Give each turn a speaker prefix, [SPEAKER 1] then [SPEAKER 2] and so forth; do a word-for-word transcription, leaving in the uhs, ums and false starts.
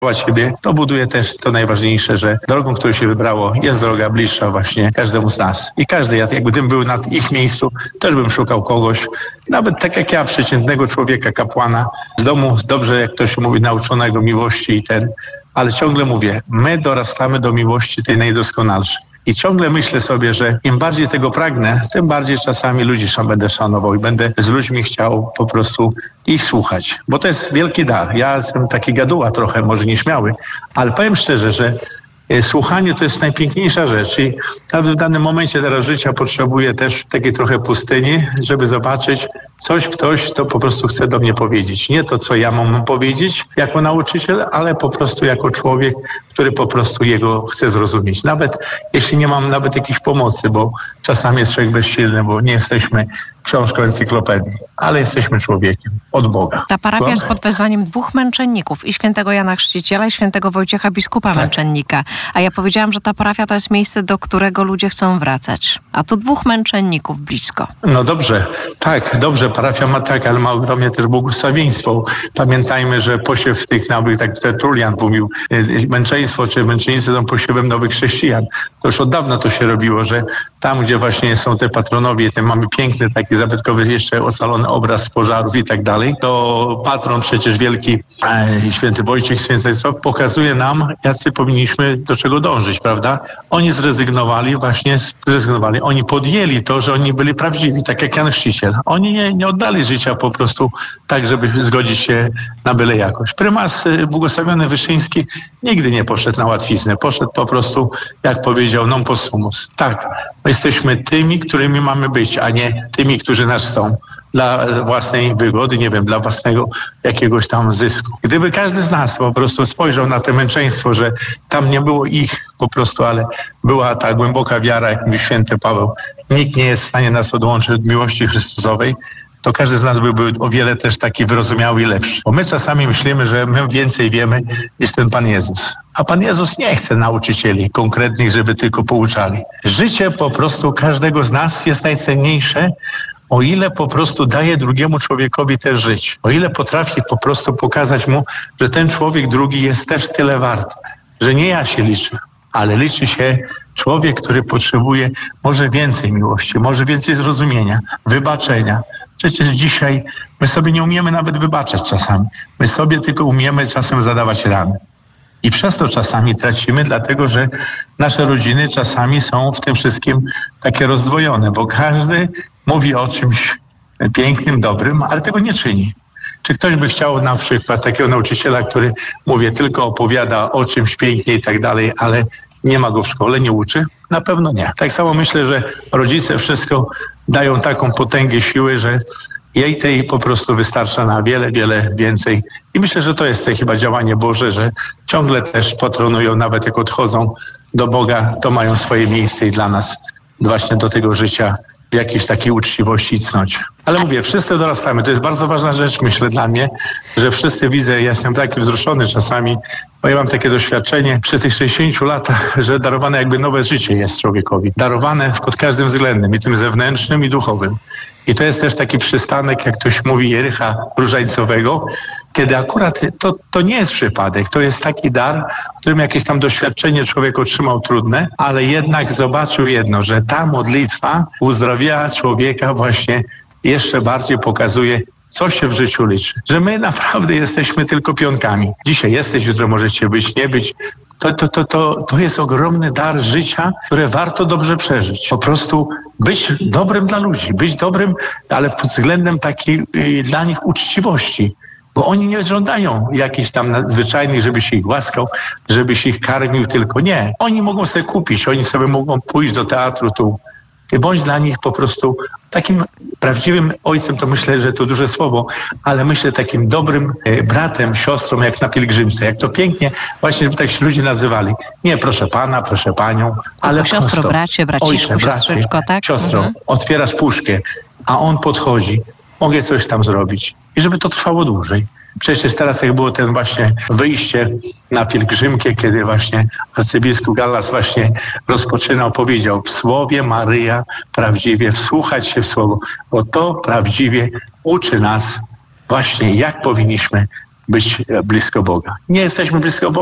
[SPEAKER 1] siebie, to buduje też to najważniejsze, że drogą, którą się wybrało, jest droga bliższa właśnie każdemu z nas. I każdy, ja jakbym był na ich miejscu, też bym szukał kogoś, nawet tak jak ja, przeciętnego człowieka, kapłana, z domu, dobrze, jak ktoś mówi, nauczonego miłości i ten, ale ciągle mówię, my dorastamy do miłości tej najdoskonalszej. I ciągle myślę sobie, że im bardziej tego pragnę, tym bardziej czasami ludzi będę szanował i będę z ludźmi chciał po prostu ich słuchać. Bo to jest wielki dar. Ja jestem taki gaduła trochę, może nieśmiały, ale powiem szczerze, że słuchanie to jest najpiękniejsza rzecz i nawet w danym momencie teraz życia potrzebuję też takiej trochę pustyni, żeby zobaczyć coś, ktoś, to po prostu chce do mnie powiedzieć. Nie to, co ja mam mu powiedzieć jako nauczyciel, ale po prostu jako człowiek, który po prostu jego chce zrozumieć. Nawet jeśli nie mam nawet jakiejś pomocy, bo czasami jest człowiek bezsilny, bo nie jesteśmy książką encyklopedii, ale jesteśmy człowiekiem od Boga.
[SPEAKER 2] Ta parafia jest pod wezwaniem dwóch męczenników, i świętego Jana Chrzciciela, i świętego Wojciecha biskupa tak. męczennika. A ja powiedziałam, że ta parafia to jest miejsce, do którego ludzie chcą wracać. A tu dwóch męczenników blisko.
[SPEAKER 1] No dobrze, tak, dobrze, parafia ma tak, ale ma ogromnie też błogosławieństwo. Pamiętajmy, że posiew tych nowych, tak Tertulian mówił, męczeństwo czy męczennicy są posiewem nowych chrześcijan. To już od dawna to się robiło, że tam, gdzie właśnie są te patronowie, tam mamy piękny taki zabytkowy jeszcze ocalony obraz z pożarów i tak dalej, to patron przecież wielki, e, święty Wojciech, świętejstwo, pokazuje nam, jacy powinniśmy do czego dążyć, prawda? Oni zrezygnowali, właśnie zrezygnowali. Oni podjęli to, że oni byli prawdziwi, tak jak Jan Chrzciciel. Oni nie, nie oddali życia po prostu tak, żeby zgodzić się na byle jakość. Prymas błogosławiony Wyszyński nigdy nie poszedł na łatwiznę. Poszedł po prostu, jak powiedział, non possumus. Tak, my jesteśmy tymi, którymi mamy być, a nie tymi, którzy nas są. Dla własnej wygody, nie wiem, dla własnego jakiegoś tam zysku. Gdyby każdy z nas po prostu spojrzał na to męczeństwo, że tam nie było ich po prostu, ale była ta głęboka wiara, jak mówi święty Paweł, nikt nie jest w stanie nas odłączyć od miłości Chrystusowej, to każdy z nas byłby o wiele też taki wyrozumiały i lepszy. Bo my czasami myślimy, że my więcej wiemy niż ten Pan Jezus. A Pan Jezus nie chce nauczycieli konkretnych, żeby tylko pouczali. Życie po prostu każdego z nas jest najcenniejsze, o ile po prostu daje drugiemu człowiekowi też żyć. O ile potrafi po prostu pokazać mu, że ten człowiek drugi jest też tyle wart, że nie ja się liczę, ale liczy się człowiek, który potrzebuje może więcej miłości, może więcej zrozumienia, wybaczenia. Przecież dzisiaj my sobie nie umiemy nawet wybaczać czasami. My sobie tylko umiemy czasem zadawać rany. I przez to czasami tracimy, dlatego że nasze rodziny czasami są w tym wszystkim takie rozdwojone, bo każdy mówi o czymś pięknym, dobrym, ale tego nie czyni. Czy ktoś by chciał na przykład takiego nauczyciela, który, mówię, tylko opowiada o czymś pięknie i tak dalej, ale nie ma go w szkole, nie uczy? Na pewno nie. Tak samo myślę, że rodzice wszystko dają taką potęgę siły, że jej tej po prostu wystarcza na wiele, wiele więcej. I myślę, że to jest to chyba działanie Boże, że ciągle też patronują, nawet jak odchodzą do Boga, to mają swoje miejsce i dla nas właśnie do tego życia w jakiejś takiej uczciwości i cnocie. Ale mówię, wszyscy dorastamy. To jest bardzo ważna rzecz, myślę, dla mnie, że wszyscy widzę, ja jestem taki wzruszony czasami, bo ja mam takie doświadczenie przy tych sześćdziesięciu latach, że darowane jakby nowe życie jest człowiekowi. Darowane pod każdym względem, i tym zewnętrznym, i duchowym. I to jest też taki przystanek, jak ktoś mówi, Jericha Różańcowego, kiedy akurat to, to nie jest przypadek, to jest taki dar, w którym jakieś tam doświadczenie człowiek otrzymał trudne, ale jednak zobaczył jedno, że ta modlitwa uzdrawia człowieka właśnie jeszcze bardziej pokazuje, co się w życiu liczy. Że my naprawdę jesteśmy tylko pionkami. Dzisiaj jesteś, jutro możecie być, nie być. To, to, to, to, to jest ogromny dar życia, które warto dobrze przeżyć. Po prostu być dobrym dla ludzi, być dobrym, ale pod względem takiej y, dla nich uczciwości. Bo oni nie żądają jakichś tam nadzwyczajnych, żeby się ich łaskał, żeby się ich karmił, tylko nie. Oni mogą sobie kupić, oni sobie mogą pójść do teatru tu. Ty bądź dla nich po prostu takim prawdziwym ojcem, to myślę, że to duże słowo, ale myślę takim dobrym bratem, siostrą, jak na pielgrzymce. Jak to pięknie właśnie, żeby tak się ludzie nazywali. Nie, proszę pana, proszę panią, ale
[SPEAKER 2] siostro, prosto. bracie, braciszku,
[SPEAKER 1] ojcze,
[SPEAKER 2] siostrzyczko, tak?
[SPEAKER 1] Siostro, mhm. Otwierasz puszkę, a on podchodzi. Mogę coś tam zrobić. I żeby to trwało dłużej. Przecież teraz jak było ten właśnie wyjście na pielgrzymkę, kiedy właśnie arcybiskup Gallas właśnie rozpoczynał, powiedział: w Słowie Maryja prawdziwie wsłuchać się w Słowo, bo to prawdziwie uczy nas właśnie, jak powinniśmy być blisko Boga. Nie jesteśmy blisko Boga.